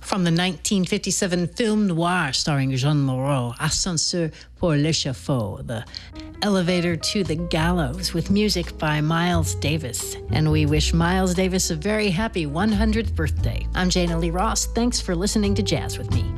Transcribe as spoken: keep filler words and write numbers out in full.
From the nineteen fifty-seven film noir starring Jeanne Moreau, Ascenseur pour l'échafaud, the elevator to the gallows, with music by Miles Davis. And we wish Miles Davis a very happy one hundredth birthday. I'm Jana Lee Ross. Thanks for listening to Jazz with Me.